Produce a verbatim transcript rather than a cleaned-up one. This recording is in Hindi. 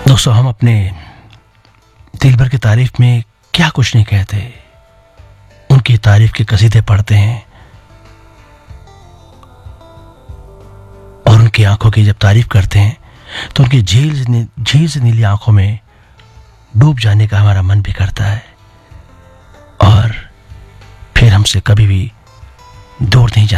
दोस्तों, हम अपने दिल भर की तारीफ में क्या कुछ नहीं कहते, उनकी तारीफ के कसीदे पढ़ते हैं और उनकी आंखों की जब तारीफ करते हैं तो उनकी झील झील से नीली आंखों में डूब जाने का हमारा मन भी करता है और फिर हमसे कभी भी दूर नहीं जा